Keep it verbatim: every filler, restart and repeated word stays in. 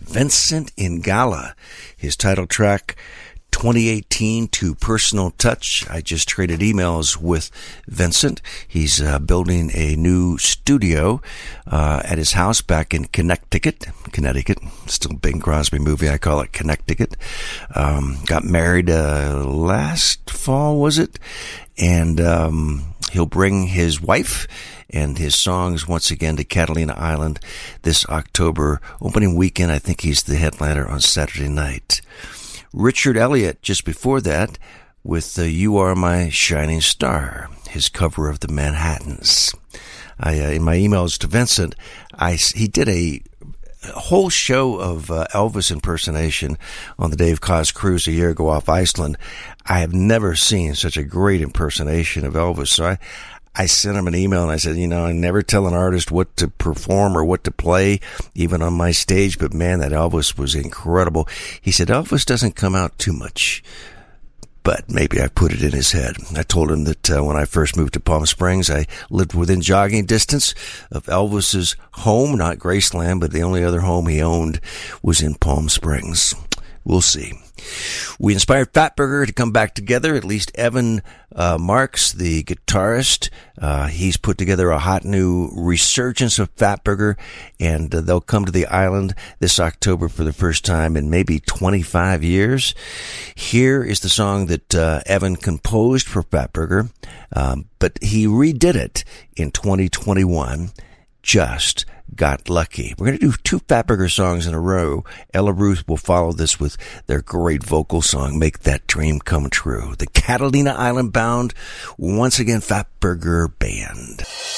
Vincent Ingala. His title track, twenty eighteen to Personal Touch. I just traded emails with Vincent. He's uh, building a new studio uh, at his house back in Connecticut. Connecticut. Still a Bing Crosby movie. I call it Connecticut. Um, got married uh, last fall, was it? And um, he'll bring his wife and his songs once again to Catalina Island this October opening weekend. I think he's the headliner on Saturday night. Richard Elliott, just before that, with the You Are My Shining Star, his cover of the Manhattans. I, uh, in my emails to Vincent, I, he did a, a whole show of uh, Elvis impersonation on the Dave Koz cruise a year ago off Iceland. I have never seen such a great impersonation of Elvis, so I I sent him an email and I said, you know, I never tell an artist what to perform or what to play, even on my stage, but man, that Elvis was incredible. He said, Elvis doesn't come out too much, but maybe I put it in his head. I told him that uh, when I first moved to Palm Springs, I lived within jogging distance of Elvis's home, not Graceland, but the only other home he owned was in Palm Springs. We'll see. We inspired Fatburger to come back together. At least Evan uh, Marks, the guitarist, uh, he's put together a hot new resurgence of Fatburger, and uh, they'll come to the island this October for the first time in maybe twenty-five years. Here is the song that uh, Evan composed for Fatburger, um, but he redid it in twenty twenty-one. Just Got Lucky. We're going to do two Fatburger songs in a row. Ella Ruth will follow this with their great vocal song, Make That Dream Come True. The Catalina Island bound, once again, Fatburger Band.